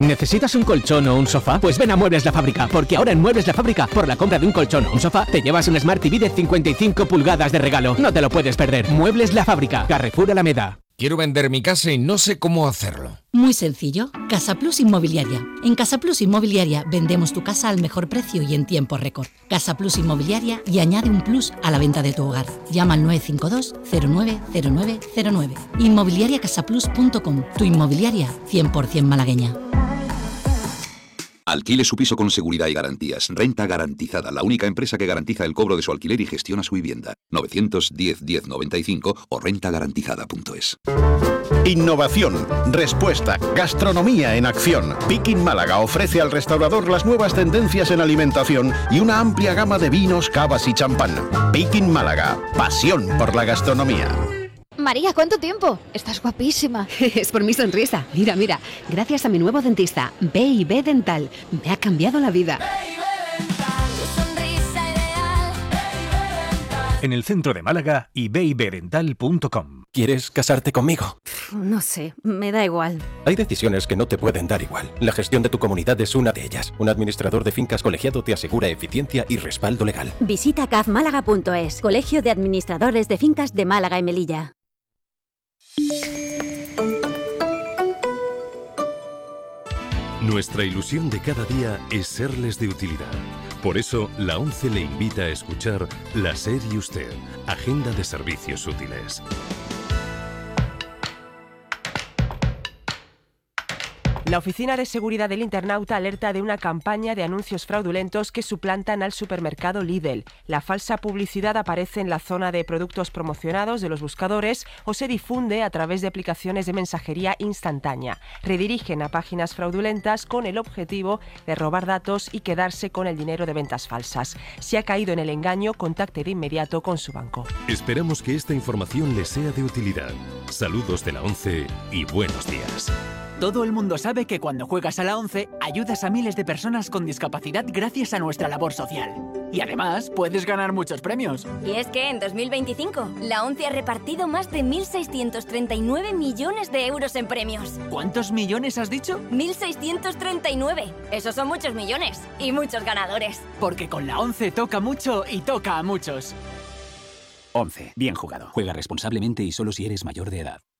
¿Necesitas un colchón o un sofá? Pues ven a Muebles La Fábrica, porque ahora en Muebles La Fábrica, por la compra de un colchón o un sofá, te llevas un Smart TV de 55 pulgadas de regalo. No te lo puedes perder. Muebles La Fábrica, Carrefour Alameda. Quiero vender mi casa y no sé cómo hacerlo. Muy sencillo. Casa Plus Inmobiliaria. En Casa Plus Inmobiliaria vendemos tu casa al mejor precio y en tiempo récord. Casa Plus Inmobiliaria y añade un plus a la venta de tu hogar. Llama al 952 090909. Inmobiliariacasaplus.com. Tu inmobiliaria 100% malagueña. Alquile su piso con seguridad y garantías. Renta Garantizada, la única empresa que garantiza el cobro de su alquiler y gestiona su vivienda. 910-1095 o rentagarantizada.es. Innovación, respuesta, gastronomía en acción. Pikin Málaga ofrece al restaurador las nuevas tendencias en alimentación y una amplia gama de vinos, cavas y champán. Pikin Málaga, pasión por la gastronomía. María, ¿cuánto tiempo? Estás guapísima. Es por mi sonrisa. Mira, mira. Gracias a mi nuevo dentista, B&B Dental. Me ha cambiado la vida. En el centro de Málaga y bibdental.com. ¿Quieres casarte conmigo? No sé, me da igual. Hay decisiones que no te pueden dar igual. La gestión de tu comunidad es una de ellas. Un administrador de fincas colegiado te asegura eficiencia y respaldo legal. Visita cafmálaga.es, Colegio de Administradores de Fincas de Málaga y Melilla. Nuestra ilusión de cada día es serles de utilidad. Por eso, la ONCE le invita a escuchar La SER y Usted, Agenda de Servicios Útiles. La Oficina de Seguridad del Internauta alerta de una campaña de anuncios fraudulentos que suplantan al supermercado Lidl. La falsa publicidad aparece en la zona de productos promocionados de los buscadores o se difunde a través de aplicaciones de mensajería instantánea. Redirigen a páginas fraudulentas con el objetivo de robar datos y quedarse con el dinero de ventas falsas. Si ha caído en el engaño, contacte de inmediato con su banco. Esperamos que esta información les sea de utilidad. Saludos de la ONCE y buenos días. Todo el mundo sabe que cuando juegas a la ONCE ayudas a miles de personas con discapacidad gracias a nuestra labor social. Y además puedes ganar muchos premios. Y es que en 2025 la ONCE ha repartido más de 1.639 millones de euros en premios. ¿Cuántos millones has dicho? 1.639. Esos son muchos millones y muchos ganadores. Porque con la ONCE toca mucho y toca a muchos. 11. Bien jugado. Juega responsablemente y solo si eres mayor de edad.